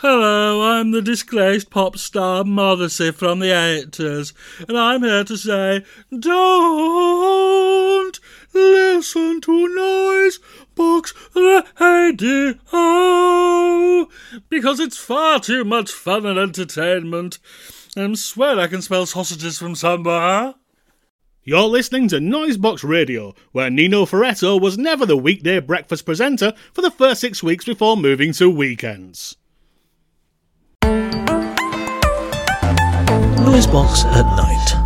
Hello, I'm the disgraced pop star Morrissey from the 80s, and I'm here to say, don't listen to Noise Box Radio, because it's far too much fun and entertainment. I swear I can smell sausages from somewhere. You're listening to Noisebox Radio, where Nino Ferretto was never the weekday breakfast presenter for the first 6 weeks before moving to weekends. Noisebox at night.